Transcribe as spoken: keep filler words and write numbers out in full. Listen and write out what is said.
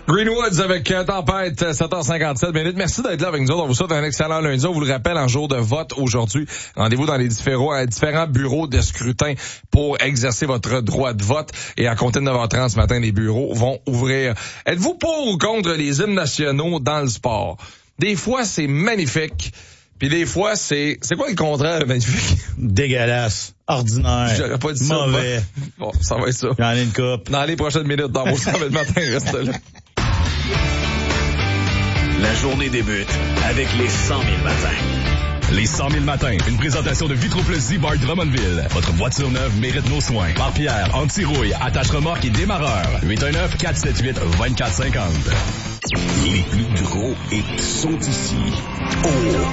Greenwoods avec euh, Tempête, sept heures cinquante-sept minutes. Merci d'être là avec nous autres. On vous souhaite un excellent lundi. On vous le rappelle, en jour de vote aujourd'hui. Rendez-vous dans les différents, euh, différents bureaux de scrutin pour exercer votre droit de vote. Et à compter de neuf heures trente ce matin, les bureaux vont ouvrir. Êtes-vous pour ou contre les hymnes nationaux dans le sport? Des fois, c'est magnifique. Puis des fois, c'est... C'est quoi le contraire de magnifique? Dégueulasse. Ordinaire. J'aurais pas dit mauvais. ça. Bon, ça va être ça. J'en ai une coupe. Dans les prochaines minutes, dans vos cent le matin, reste là. La journée débute avec les cent mille matins. Les cent mille matins, une présentation de Vitro-Plus Z-Bar Drummondville. Votre voiture neuve mérite nos soins. Par Pierre, anti-rouille, attache remorque et démarreur. huit un neuf, quatre sept huit, deux quatre cinq zéro. Les plus gros hits sont ici. Oh!